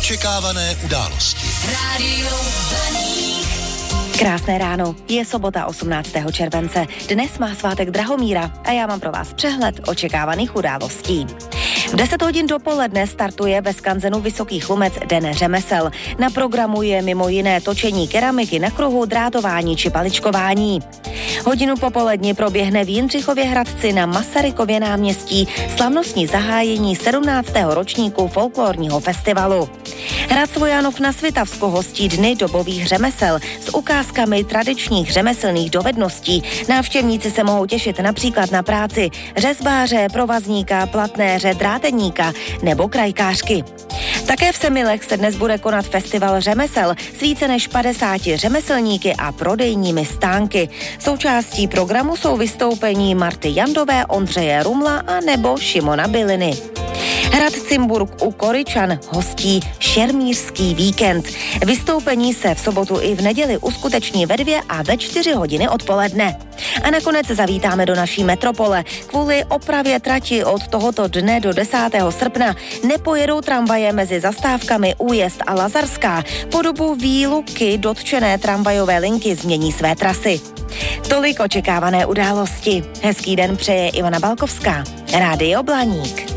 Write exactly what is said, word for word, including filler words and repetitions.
Očekávané události. Rádio Blaník. Krásné ráno, je sobota osmnáctého července. Dnes má svátek Drahomíra a já mám pro vás přehled očekávaných událostí. V deset hodin dopoledne startuje ve skanzenu Vysoký Chlumec Den řemesel. Na programu je mimo jiné točení keramiky na kruhu, drátování či paličkování. Hodinu popolední proběhne v Jindřichově Hradci na Masarykově náměstí slavnostní zahájení sedmnáctého ročníku folklorního festivalu. Hrad Svojanov na Svitavsku hostí Dny dobových řemesel s ukázkami tradičních řemeslných dovedností. Návštěvníci se mohou těšit například na práci řezbáře, provazníka, platnéře, dráteníka nebo krajkářky. Také v Semilech se dnes bude konat festival řemesel s více než padesáti řemeslníky a prodejními stánky. Součástí programu jsou vystoupení Marty Jandové, Ondřeje Rumla a nebo Šimona Byliny. Hrad Cimburk u Koryčan hostí šermířský víkend. Vystoupení se v sobotu i v neděli uskuteční ve dvě a ve čtyři hodiny odpoledne. A nakonec zavítáme do naší metropole. Kvůli opravě trati od tohoto dne do desátého srpna nepojedou tramvaje mezi zastávkami Újezd a Lazarská. Po dobu výluky dotčené tramvajové linky změní své trasy. Tolik očekávané události. Hezký den přeje Ivana Balkovská. Rádio Blaník.